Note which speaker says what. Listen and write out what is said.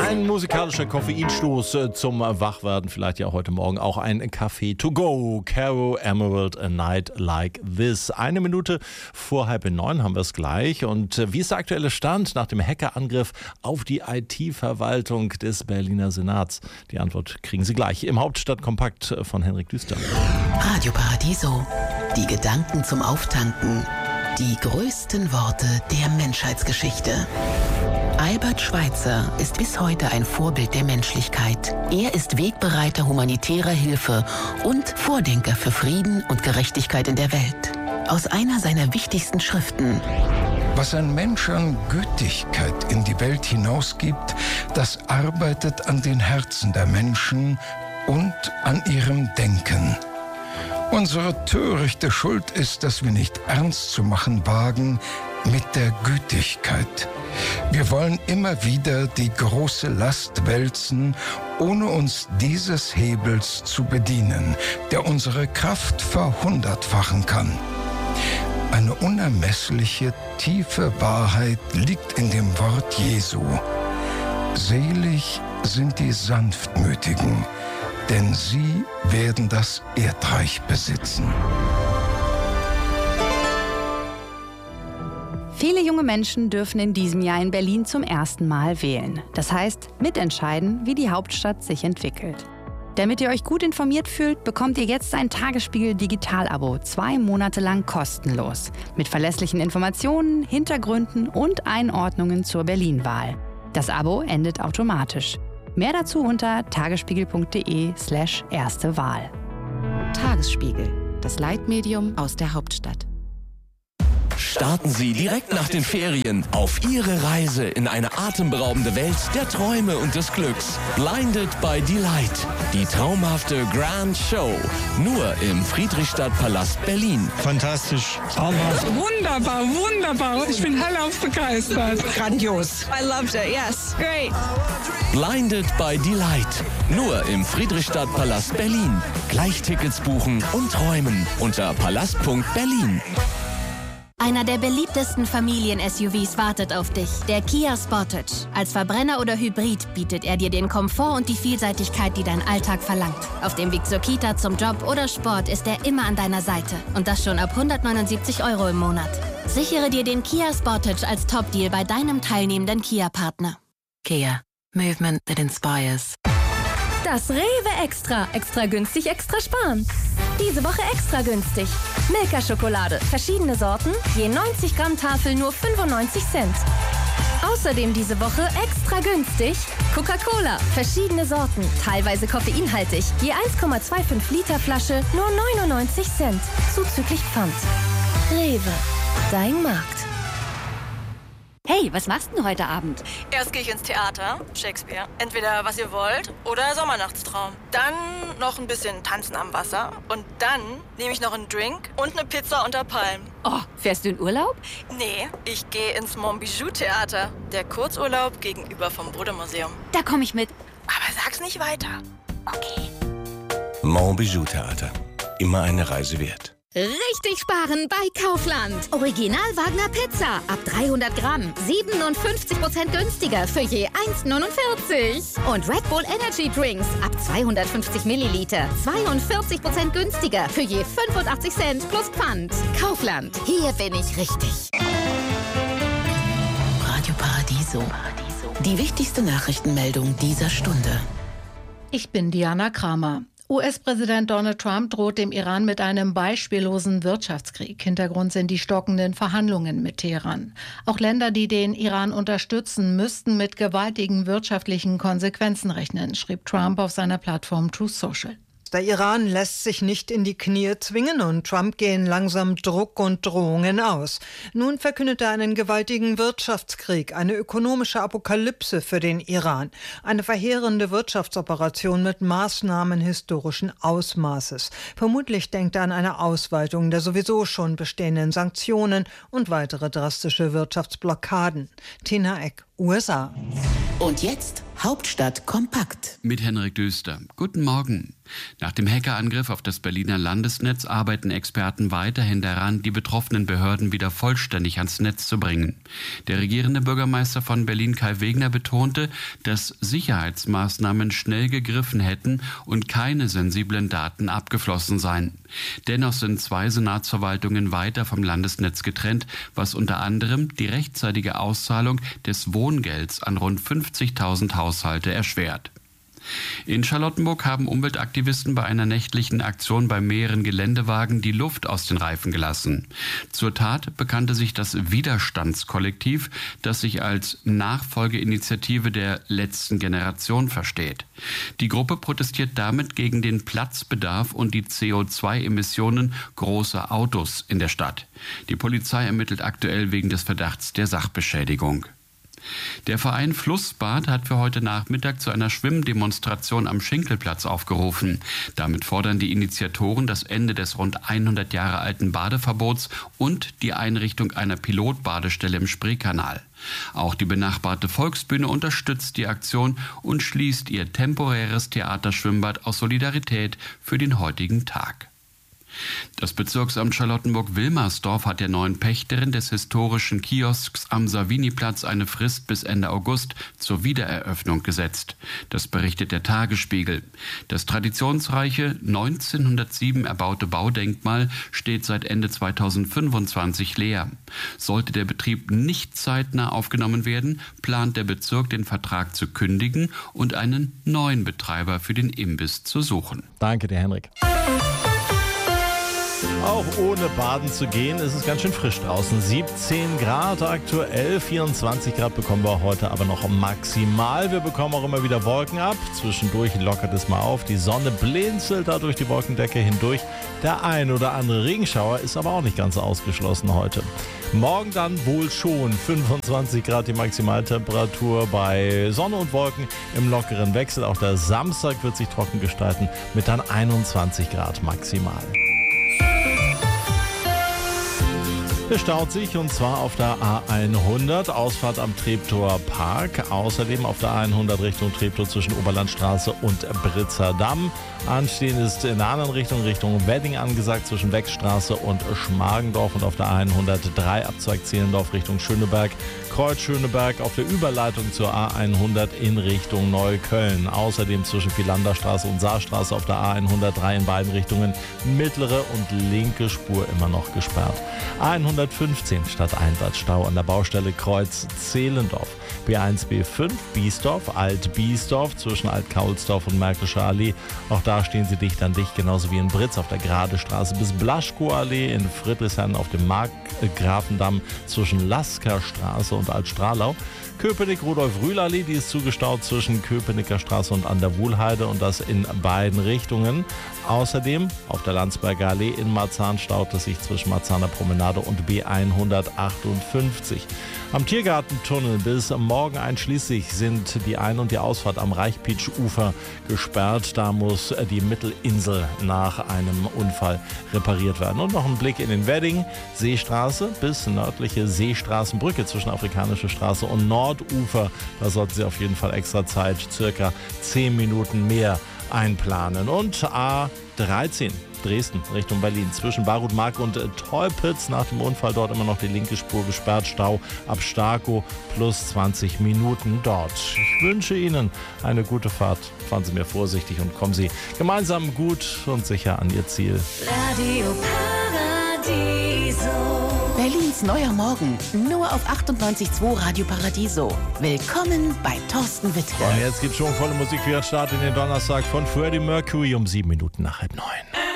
Speaker 1: Ein musikalischer Koffeinstoß zum Wachwerden, vielleicht ja heute Morgen auch ein Kaffee to go. Caro Emerald, A Night Like This. 1 Minute vor 8:30 haben wir es gleich. Und wie ist der aktuelle Stand nach dem Hackerangriff auf die IT-Verwaltung des Berliner Senats? Die Antwort kriegen Sie gleich im Hauptstadtkompakt von Henrik Düster.
Speaker 2: Radio Paradiso. Die Gedanken zum Auftanken. Die größten Worte der Menschheitsgeschichte. Albert Schweitzer ist bis heute ein Vorbild der Menschlichkeit. Er ist Wegbereiter humanitärer Hilfe und Vordenker für Frieden und Gerechtigkeit in der Welt. Aus einer seiner wichtigsten Schriften.
Speaker 3: Was ein Mensch an Gütigkeit in die Welt hinausgibt, das arbeitet an den Herzen der Menschen und an ihrem Denken. Unsere törichte Schuld ist, dass wir nicht ernst zu machen wagen mit der Gütigkeit. Wir wollen immer wieder die große Last wälzen, ohne uns dieses Hebels zu bedienen, der unsere Kraft verhundertfachen kann. Eine unermessliche, tiefe Wahrheit liegt in dem Wort Jesu. Selig sind die Sanftmütigen, denn sie werden das Erdreich besitzen.
Speaker 4: Viele junge Menschen dürfen in diesem Jahr in Berlin zum ersten Mal wählen. Das heißt, mitentscheiden, wie die Hauptstadt sich entwickelt. Damit ihr euch gut informiert fühlt, bekommt ihr jetzt ein Tagesspiegel Digital-Abo, 2 Monate lang kostenlos. Mit verlässlichen Informationen, Hintergründen und Einordnungen zur Berlin-Wahl. Das Abo endet automatisch. Mehr dazu unter tagesspiegel.de/erste Wahl.
Speaker 5: Tagesspiegel, das Leitmedium aus der Hauptstadt.
Speaker 6: Starten Sie direkt nach den Ferien auf Ihre Reise in eine atemberaubende Welt der Träume und des Glücks. Blinded by Delight. Die traumhafte Grand Show. Nur im Friedrichstadtpalast Berlin.
Speaker 7: Fantastisch.
Speaker 8: Wunderbar, wunderbar. Ich bin hellauf begeistert.
Speaker 9: Grandios.
Speaker 10: I loved it, yes. Great.
Speaker 6: Blinded by Delight. Nur im Friedrichstadtpalast Berlin. Gleich Tickets buchen und träumen unter palast.berlin.
Speaker 11: Einer der beliebtesten Familien-SUVs wartet auf dich, der Kia Sportage. Als Verbrenner oder Hybrid bietet er dir den Komfort und die Vielseitigkeit, die dein Alltag verlangt. Auf dem Weg zur Kita, zum Job oder Sport ist er immer an deiner Seite. Und das schon ab 179 € im Monat. Sichere dir den Kia Sportage als Top-Deal bei deinem teilnehmenden Kia-Partner.
Speaker 2: Kia. Movement that inspires.
Speaker 12: Das Rewe Extra. Extra günstig, extra sparen. Diese Woche extra günstig. Milka-Schokolade. Verschiedene Sorten. Je 90 Gramm Tafel nur 95 Cent. Außerdem diese Woche extra günstig. Coca-Cola. Verschiedene Sorten. Teilweise koffeinhaltig. Je 1,25 Liter Flasche nur 99 Cent. Zuzüglich Pfand. Rewe. Dein Markt.
Speaker 13: Hey, was machst du heute Abend?
Speaker 14: Erst gehe ich ins Theater, Shakespeare. Entweder Was ihr wollt oder Sommernachtstraum. Dann noch ein bisschen Tanzen am Wasser. Und dann nehme ich noch einen Drink und eine Pizza unter Palmen.
Speaker 13: Oh, fährst du in Urlaub?
Speaker 14: Nee, ich gehe ins Montbijou-Theater. Der Kurzurlaub gegenüber vom Bode-Museum.
Speaker 13: Da komme ich mit.
Speaker 14: Aber sag's nicht weiter.
Speaker 13: Okay.
Speaker 15: Montbijou-Theater. Immer eine Reise wert.
Speaker 12: Richtig sparen bei Kaufland. Original Wagner Pizza ab 300 Gramm. 57% günstiger für je 1,49. Und Red Bull Energy Drinks ab 250 Milliliter. 42% günstiger für je 85 Cent plus Pfand. Kaufland. Hier bin ich richtig.
Speaker 2: Radio Paradiso. Die wichtigste Nachrichtenmeldung dieser Stunde.
Speaker 16: Ich bin Diana Kramer. US-Präsident Donald Trump droht dem Iran mit einem beispiellosen Wirtschaftskrieg. Hintergrund sind die stockenden Verhandlungen mit Teheran. Auch Länder, die den Iran unterstützen, müssten mit gewaltigen wirtschaftlichen Konsequenzen rechnen, schrieb Trump auf seiner Plattform Truth Social.
Speaker 17: Der Iran lässt sich nicht in die Knie zwingen und Trump gehen langsam Druck und Drohungen aus. Nun verkündet er einen gewaltigen Wirtschaftskrieg, eine ökonomische Apokalypse für den Iran. Eine verheerende Wirtschaftsoperation mit Maßnahmen historischen Ausmaßes. Vermutlich denkt er an eine Ausweitung der sowieso schon bestehenden Sanktionen und weitere drastische Wirtschaftsblockaden. Tina Eck, USA.
Speaker 2: Und jetzt Hauptstadt kompakt.
Speaker 18: Mit Henrik Düster. Guten Morgen.
Speaker 7: Nach dem Hackerangriff auf das Berliner Landesnetz arbeiten Experten weiterhin daran, die betroffenen Behörden wieder vollständig ans Netz zu bringen. Der regierende Bürgermeister von Berlin, Kai Wegner, betonte, dass Sicherheitsmaßnahmen schnell gegriffen hätten und keine sensiblen Daten abgeflossen seien. Dennoch sind 2 Senatsverwaltungen weiter vom Landesnetz getrennt, was unter anderem die rechtzeitige Auszahlung des Wohngelds an rund 50.000 Haushalte erschwert. In Charlottenburg haben Umweltaktivisten bei einer nächtlichen Aktion bei mehreren Geländewagen die Luft aus den Reifen gelassen. Zur Tat bekannte sich das Widerstandskollektiv, das sich als Nachfolgeinitiative der letzten Generation versteht. Die Gruppe protestiert damit gegen den Platzbedarf und die CO2-Emissionen großer Autos in der Stadt. Die Polizei ermittelt aktuell wegen des Verdachts der Sachbeschädigung. Der Verein Flussbad hat für heute Nachmittag zu einer Schwimmdemonstration am Schinkelplatz aufgerufen. Damit fordern die Initiatoren das Ende des rund 100 Jahre alten Badeverbots und die Einrichtung einer Pilotbadestelle im Spreekanal. Auch die benachbarte Volksbühne unterstützt die Aktion und schließt ihr temporäres Theaterschwimmbad aus Solidarität für den heutigen Tag. Das Bezirksamt Charlottenburg-Wilmersdorf hat der neuen Pächterin des historischen Kiosks am Saviniplatz eine Frist bis Ende August zur Wiedereröffnung gesetzt. Das berichtet der Tagesspiegel. Das traditionsreiche 1907 erbaute Baudenkmal steht seit Ende 2025 leer. Sollte der Betrieb nicht zeitnah aufgenommen werden, plant der Bezirk, den Vertrag zu kündigen und einen neuen Betreiber für den Imbiss zu suchen.
Speaker 1: Danke dir, Henrik. Auch ohne baden zu gehen, ist es ganz schön frisch draußen. 17 Grad aktuell, 24 Grad bekommen wir heute aber noch maximal. Wir bekommen auch immer wieder Wolken ab. Zwischendurch lockert es mal auf. Die Sonne blinzelt da durch die Wolkendecke hindurch. Der ein oder andere Regenschauer ist aber auch nicht ganz ausgeschlossen heute. Morgen dann wohl schon 25 Grad die Maximaltemperatur bei Sonne und Wolken im lockeren Wechsel. Auch der Samstag wird sich trocken gestalten mit dann 21 Grad maximal. Es staut sich und zwar auf der A100, Ausfahrt am Treptower Park. Außerdem auf der A100 Richtung Treptow zwischen Oberlandstraße und Britzer Damm. Anstehen ist in der anderen Richtung Wedding angesagt zwischen Wechstraße und Schmargendorf und auf der A103 Abzweig Zehlendorf Richtung Schöneberg. Kreuz Schöneberg auf der Überleitung zur A100 in Richtung Neukölln. Außerdem zwischen Philanderstraße und Saarstraße auf der A103 in beiden Richtungen mittlere und linke Spur immer noch gesperrt. A115 Stadteinsatzstau an der Baustelle Kreuz Zehlendorf. B1, B5 Biesdorf, Alt-Biesdorf zwischen Alt-Kaulsdorf und Märkischer Allee. Auch da stehen sie dicht an dicht, genauso wie in Britz auf der Gradestraße bis Blaschkow-Allee, in Friedrichshain auf dem Markgrafendamm zwischen Laskerstraße und Altstrahlau. Köpenick-Rudolf-Rühl-Allee, die ist zugestaut zwischen Köpenicker Straße und an der Wuhlheide und das in beiden Richtungen. Außerdem auf der Landsberger Allee in Marzahn staut es sich zwischen Marzahner Promenade und B158. Am Tiergartentunnel bis morgen einschließlich sind die Ein- und die Ausfahrt am Reichpitsch-Ufer gesperrt. Da muss die Mittelinsel nach einem Unfall repariert werden. Und noch ein Blick in den Wedding. Seestraße bis nördliche Seestraßenbrücke zwischen Afrikanische Straße und Nordufer. Da sollten Sie auf jeden Fall extra Zeit, circa 10 Minuten mehr einplanen. Und A13 Dresden Richtung Berlin zwischen Barutmark und Teupitz. Nach dem Unfall dort immer noch die linke Spur gesperrt. Stau ab Starkow plus 20 Minuten dort. Ich wünsche Ihnen eine gute Fahrt. Fahren Sie mir vorsichtig und kommen Sie gemeinsam gut und sicher an Ihr Ziel.
Speaker 2: Radio Paradiso. Berlins neuer Morgen. Nur auf 98.2 Radio Paradiso. Willkommen bei Thorsten Wittke.
Speaker 1: Und jetzt gibt's schon volle Musik für Ihren Start in den Donnerstag von Freddie Mercury um 7 Minuten nach 8:30.